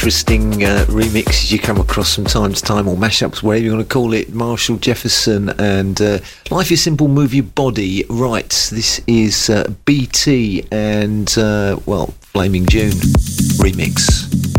interesting remixes you come across from time to time, or mashups, whatever you want to call it. Marshall Jefferson and Life is Simple, Move Your Body. Right, this is BT and, Flaming June remix.